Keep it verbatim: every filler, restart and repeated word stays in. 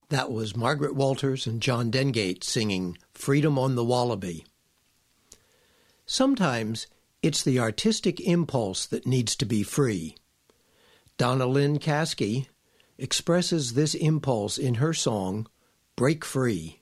That was Margaret Walters and John Dengate singing Freedom on the Wallaby. Sometimes it's the artistic impulse that needs to be free. Donna Lynn Caskey expresses this impulse in her song, Break Free.